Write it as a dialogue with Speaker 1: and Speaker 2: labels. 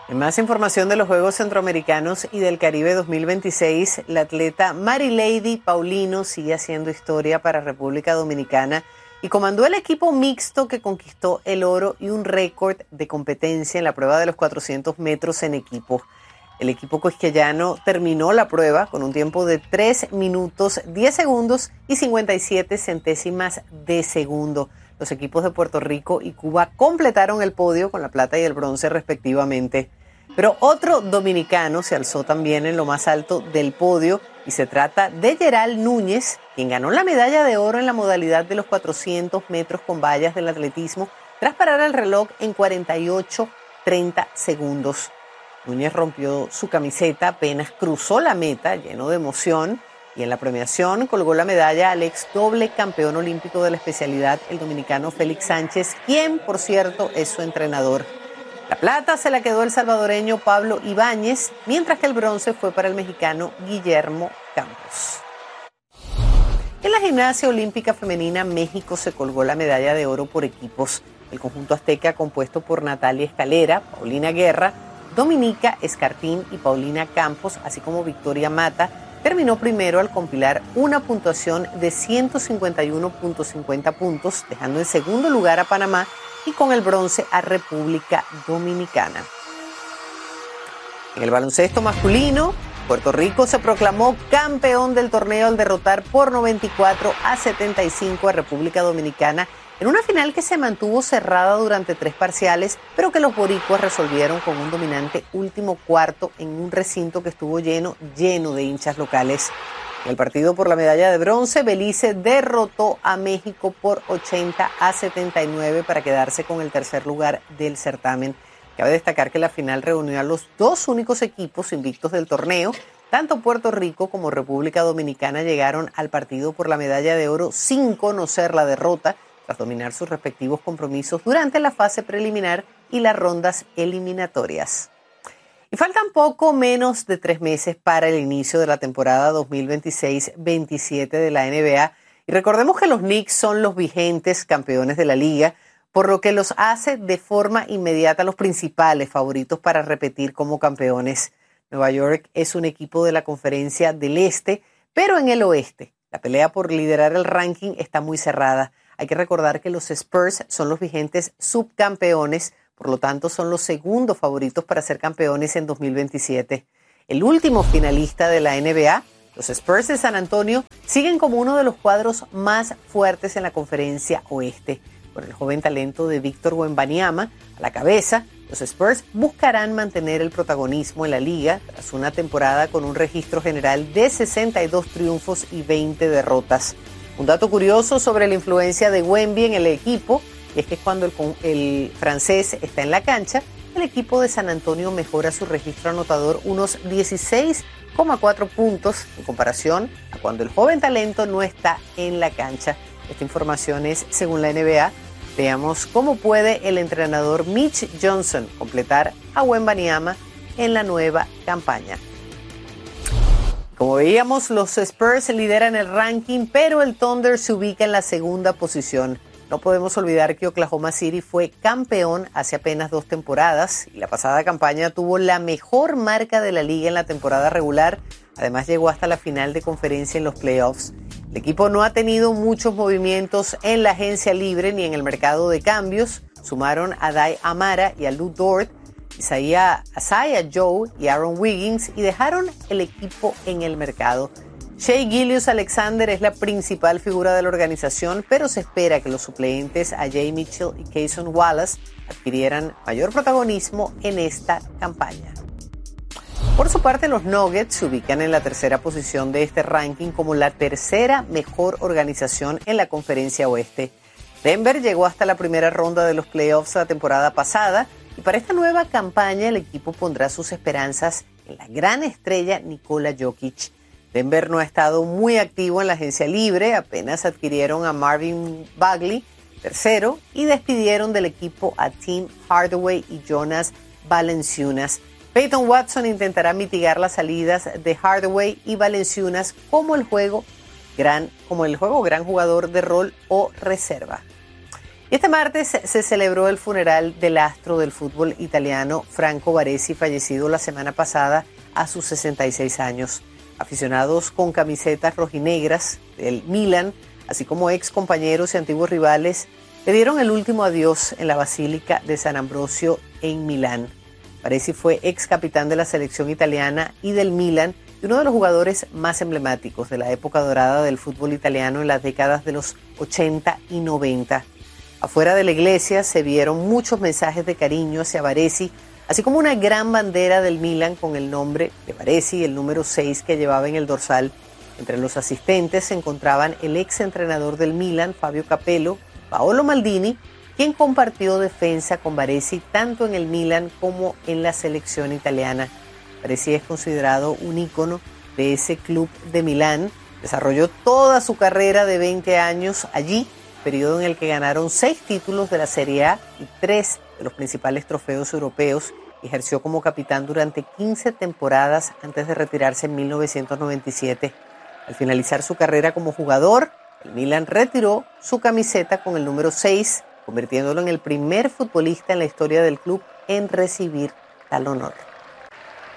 Speaker 1: En más información de los Juegos Centroamericanos y del Caribe 2026, la atleta Marilady Paulino sigue haciendo historia para República Dominicana y comandó el equipo mixto que conquistó el oro y un récord de competencia en la prueba de los 400 metros en equipo. El equipo quisqueyano terminó la prueba con un tiempo de 3 minutos, 10 segundos y 57 centésimas de segundo. Los equipos de Puerto Rico y Cuba completaron el podio con la plata y el bronce respectivamente. Pero otro dominicano se alzó también en lo más alto del podio y se trata de Yeral Núñez, quien ganó la medalla de oro en la modalidad de los 400 metros con vallas del atletismo tras parar el reloj en 48:30 segundos. Núñez rompió su camiseta apenas cruzó la meta, lleno de emoción, y en la premiación colgó la medalla al ex doble campeón olímpico de la especialidad, el dominicano Félix Sánchez, quien, por cierto, es su entrenador. La plata se la quedó el salvadoreño Pablo Ibáñez, mientras que el bronce fue para el mexicano Guillermo Campos. En la gimnasia olímpica femenina, México se colgó la medalla de oro por equipos. El conjunto azteca, compuesto por Natalia Escalera, Paulina Guerra, Dominica Escartín y Paulina Campos, así como Victoria Mata, terminó primero al compilar una puntuación de 151.50 puntos, dejando en segundo lugar a Panamá y con el bronce a República Dominicana. En el baloncesto masculino, Puerto Rico se proclamó campeón del torneo al derrotar por 94-75 a República Dominicana en una final que se mantuvo cerrada durante 3 parciales, pero que los boricuas resolvieron con un dominante último cuarto en un recinto que estuvo lleno de hinchas locales. En el partido por la medalla de bronce, Belice derrotó a México por 80-79 para quedarse con el tercer lugar del certamen. Cabe destacar que la final reunió a los 2 únicos equipos invictos del torneo. Tanto Puerto Rico como República Dominicana llegaron al partido por la medalla de oro sin conocer la derrota, tras dominar sus respectivos compromisos durante la fase preliminar y las rondas eliminatorias. Y faltan poco menos de 3 meses para el inicio de la temporada 2026-27 de la NBA. Y recordemos que los Knicks son los vigentes campeones de la liga, por lo que los hace de forma inmediata los principales favoritos para repetir como campeones. Nueva York es un equipo de la Conferencia del Este, pero en el Oeste la pelea por liderar el ranking está muy cerrada. Hay que recordar que los Spurs son los vigentes subcampeones, por lo tanto son los segundos favoritos para ser campeones en 2027. El último finalista de la NBA, los Spurs de San Antonio, siguen como uno de los cuadros más fuertes en la Conferencia Oeste. Con el joven talento de Víctor Wembanyama a la cabeza, los Spurs buscarán mantener el protagonismo en la liga tras una temporada con un registro general de 62 triunfos y 20 derrotas. Un dato curioso sobre la influencia de Wemby en el equipo es que cuando el francés está en la cancha, el equipo de San Antonio mejora su registro anotador unos 16,4 puntos en comparación a cuando el joven talento no está en la cancha. Esta información es según la NBA. Veamos cómo puede el entrenador Mitch Johnson completar a Wembanyama en la nueva campaña. Como veíamos, los Spurs lideran el ranking, pero el Thunder se ubica en la segunda posición. No podemos olvidar que Oklahoma City fue campeón hace apenas 2 temporadas y la pasada campaña tuvo la mejor marca de la liga en la temporada regular. Además llegó hasta la final de conferencia en los playoffs. El equipo no ha tenido muchos movimientos en la agencia libre ni en el mercado de cambios. Sumaron a Dai Amara y a Lou Dort, Isaiah Joe y Aaron Wiggins y dejaron el equipo en el mercado. Shai Gilgeous-Alexander es la principal figura de la organización, pero se espera que los suplentes a Jay Mitchell y Cason Wallace adquirieran mayor protagonismo en esta campaña. Por su parte, los Nuggets se ubican en la tercera posición de este ranking como la tercera mejor organización en la Conferencia Oeste. Denver llegó hasta la primera ronda de los playoffs la temporada pasada y para esta nueva campaña el equipo pondrá sus esperanzas en la gran estrella Nikola Jokic. Denver no ha estado muy activo en la agencia libre, apenas adquirieron a Marvin Bagley, tercero, y despidieron del equipo a Tim Hardaway y Jonas Valanciunas. Peyton Watson intentará mitigar las salidas de Hardaway y Valanciunas como el juego gran jugador de rol o reserva. Y este martes se celebró el funeral del astro del fútbol italiano Franco Baresi, fallecido la semana pasada a sus 66 años. Aficionados con camisetas rojinegras del Milan, así como ex compañeros y antiguos rivales, le dieron el último adiós en la Basílica de San Ambrosio en Milán. Baresi fue ex capitán de la selección italiana y del Milan y uno de los jugadores más emblemáticos de la época dorada del fútbol italiano en las décadas de los 80 y 90. Afuera de la iglesia se vieron muchos mensajes de cariño hacia Baresi, así como una gran bandera del Milan con el nombre de Baresi y el número 6 que llevaba en el dorsal. Entre los asistentes se encontraban el ex entrenador del Milan, Fabio Capello, Paolo Maldini, quien compartió defensa con Baresi tanto en el Milan como en la selección italiana. Baresi es considerado un ícono de ese club de Milán. Desarrolló toda su carrera de 20 años allí, periodo en el que ganaron 6 títulos de la Serie A y 3 de los principales trofeos europeos. Ejerció como capitán durante 15 temporadas antes de retirarse en 1997. Al finalizar su carrera como jugador, el Milan retiró su camiseta con el número 6, convirtiéndolo en el primer futbolista en la historia del club en recibir tal honor.